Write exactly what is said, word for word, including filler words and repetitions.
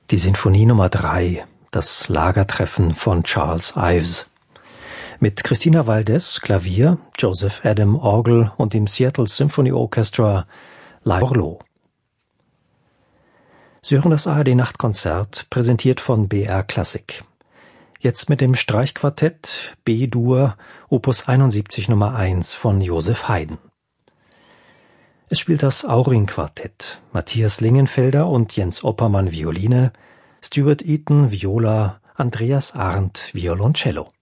Die Sinfonie Nummer drei, das Lagertreffen von Charles Ives. Mit Christina Valdez, Klavier, Joseph Adam, Orgel und dem Seattle Symphony Orchestra Live. Sie hören das A R D-Nachtkonzert, präsentiert von B R Klassik. Jetzt mit dem Streichquartett B-Dur, Opus einundsiebzig Nummer eins von Joseph Haydn. Es spielt das Auring-Quartett, Matthias Lingenfelder und Jens Oppermann Violine, Stuart Eaton Viola, Andreas Arndt Violoncello.